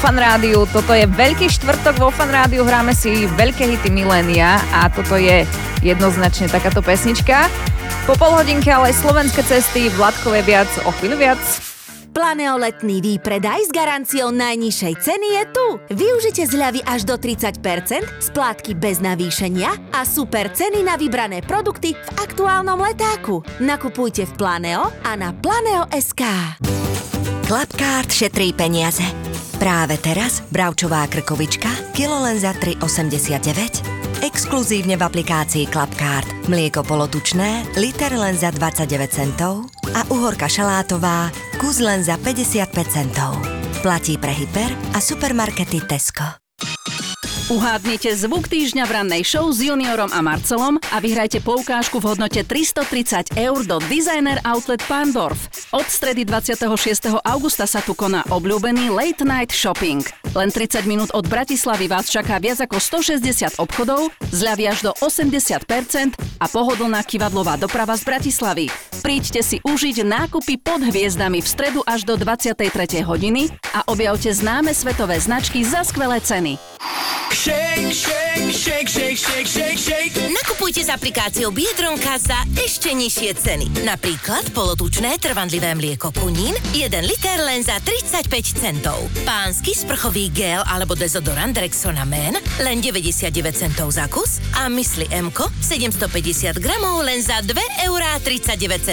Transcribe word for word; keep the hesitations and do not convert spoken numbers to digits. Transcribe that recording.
Fan Rádiu. Toto je veľký štvrtok vo Fan Rádiu. Hráme si veľké hity milénia a toto je jednoznačne takáto pesnička. Po pol hodinke ale aj slovenské cesty, Vladkové viac, o chvíľu viac. Planeo letný výpredaj s garanciou najnižšej ceny je tu. Využite zľavy až do tridsať percent, splátky bez navýšenia a super ceny na vybrané produkty v aktuálnom letáku. Nakupujte v Planeo a na planeo bodka es ká. Clubcard šetrí peniaze. Práve teraz bravčová krkovička, kilo len za tri osemdesiatdeväť. Exkluzívne v aplikácii Clubcard. Mlieko polotučné, liter len za dvadsaťdeväť centov a uhorka šalátová, kus len za päťdesiatpäť centov. Platí pre hyper a supermarkety Tesco. Uhádnite zvuk týždňa v rannej show s Juniorom a Marcelom a vyhrajte poukážku v hodnote tristotridsať eur do Designer Outlet Pándorf. Od stredy dvadsiateho šiesteho augusta sa tu koná obľúbený Late Night Shopping. Len tridsať minút od Bratislavy vás čaká viac ako stošesťdesiat obchodov, zľavy až do osemdesiat percent a pohodlná kivadlová doprava z Bratislavy. Príďte si užiť nákupy pod hviezdami v stredu až do dvadsiatej tretej hodiny a objavte známe svetové značky za skvelé ceny. Shake, shake, shake, shake, shake, shake, shake. Nakupujte s aplikáciou Biedronka za ešte nižšie ceny. Napríklad polotučné trvanlivé mlieko Kunín, jeden liter len za tridsaťpäť centov. Pánsky sprchový gel alebo dezodorant Rexona Men len deväťdesiatdeväť centov za kus a Mysli Emko sedemstopäťdesiat gramov len za dva eurá tridsaťdeväť